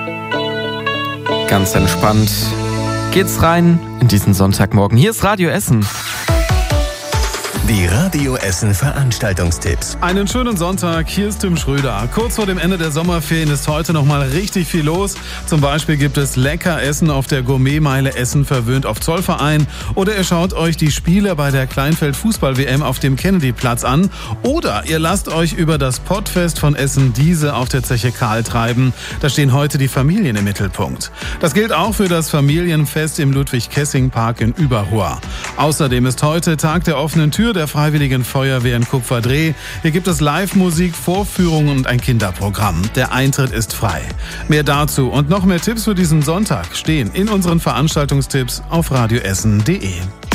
Ganz entspannt geht's rein in diesen Sonntagmorgen. Hier ist Radio Essen. Die Radio Essen Veranstaltungstipps. Einen schönen Sonntag, hier ist Tim Schröder. Kurz vor dem Ende der Sommerferien ist heute nochmal richtig viel los. Zum Beispiel gibt es lecker Essen auf der Gourmetmeile Essen verwöhnt auf Zollverein. Oder ihr schaut euch die Spiele bei der Kleinfeld-Fußball-WM auf dem Kennedy-Platz an. Oder ihr lasst euch über das Pottfest von Essen-Diese auf der Zeche Karl treiben. Da stehen heute die Familien im Mittelpunkt. Das gilt auch für das Familienfest im Ludwig-Kessing-Park in Überhoa. Außerdem ist heute Tag der offenen Tür der Freiwilligen Feuerwehr in Kupferdreh. Hier gibt es Live-Musik, Vorführungen und ein Kinderprogramm. Der Eintritt ist frei. Mehr dazu und noch mehr Tipps für diesen Sonntag stehen in unseren Veranstaltungstipps auf radioessen.de.